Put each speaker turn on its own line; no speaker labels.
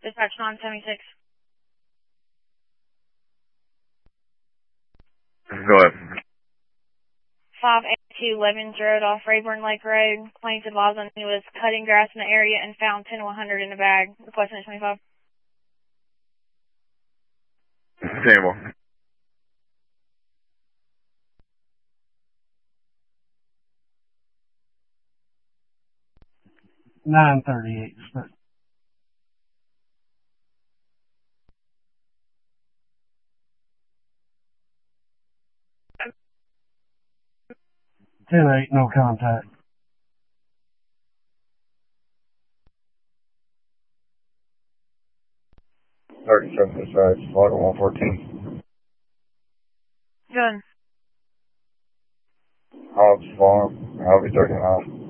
Dispatch 976.
Go ahead.
582 Levens Road off Rayburn Lake Road. Plaintiff advised on he was cutting grass in the area and found 10-100 in a bag. Requesting 25.
Table.
$938. 10-8, no contact.
Dispatch, Florida 114.
Good.
Hobbs Farm, Harvey 39.